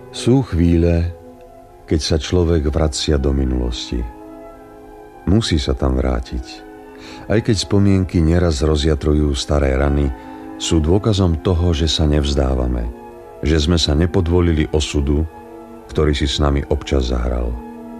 Sú chvíle, keď sa človek vracia do minulosti. Musí sa tam vrátiť. Aj keď spomienky neraz rozjatrujú staré rany, sú dôkazom toho, že sa nevzdávame, že sme sa nepodvolili osudu, ktorý si s nami občas zahral.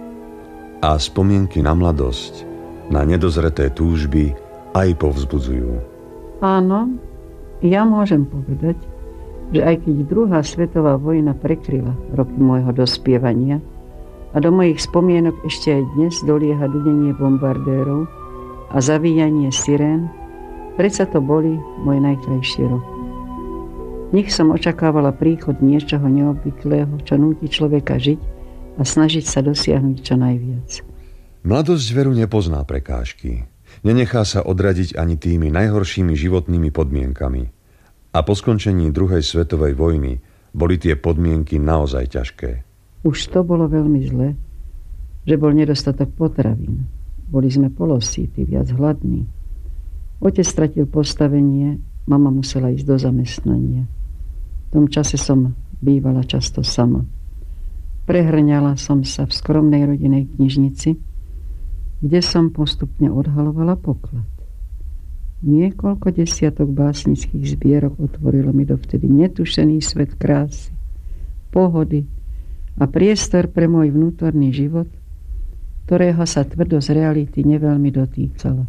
A spomienky na mladosť, na nedozreté túžby aj povzbudzujú. Áno, ja môžem povedať, že aj keď druhá svetová vojna prekryla roky môjho dospievania a do mojich spomienok ešte aj dnes dolieha dudenie bombardérov a zavíjanie sirén, predsa to boli moje najkrajšie roky. V nich som očakávala príchod niečoho neobvyklého, čo núti človeka žiť a snažiť sa dosiahnuť čo najviac. Mladosť veru nepozná prekážky. Nenechá sa odradiť ani tými najhoršími životnými podmienkami. A po skončení druhej svetovej vojny boli tie podmienky naozaj ťažké. Už to bolo veľmi zle, že bol nedostatok potravín. Boli sme polosíti, viac hladní. Otec stratil postavenie, mama musela ísť do zamestnania. V tom čase som bývala často sama. Prehrňala som sa v skromnej rodinej knižnici, kde som postupne odhalovala poklad. Niekoľko desiatok básnických zbierok otvorilo mi dovtedy netušený svet krásy, pohody a priestor pre môj vnútorný život, ktorého sa tvrdosť reality neveľmi dotýkala.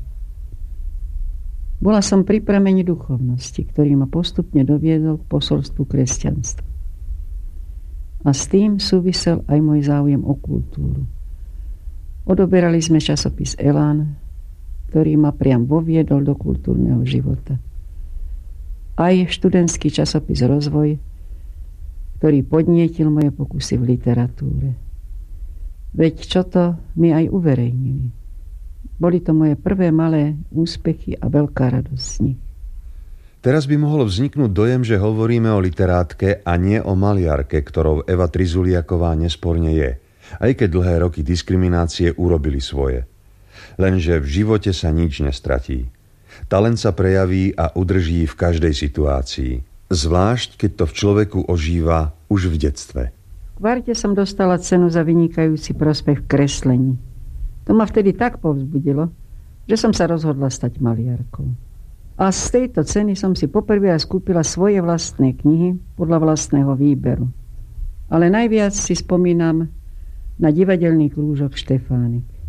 Bola som pri prameni duchovnosti, ktorý ma postupne doviedol k posolstvu kresťanstva. A s tým súvisel aj môj záujem o kultúru. Odoberali sme časopis Elán, ktorý ma priam voviedol do kultúrneho života. Aj študentský časopis Rozvoj, ktorý podnietil moje pokusy v literatúre. Veď čo to mi aj uverejnili. Boli to moje prvé malé úspechy a veľká radosť z nich. Teraz by mohol vzniknúť dojem, že hovoríme o literátke a nie o maliarke, ktorou Eva Trizuliaková nesporne je, aj keď dlhé roky diskriminácie urobili svoje. Lenže v živote sa nič nestratí. Talent sa prejaví a udrží v každej situácii. Zvlášť, keď to v človeku ožíva už v detstve. V kvarte som dostala cenu za vynikajúci prospech v kreslení. To ma vtedy tak povzbudilo, že som sa rozhodla stať maliarkou. A z tejto ceny som si poprvé skúpila svoje vlastné knihy podľa vlastného výberu. Ale najviac si spomínam na divadelný krúžok Štefánik.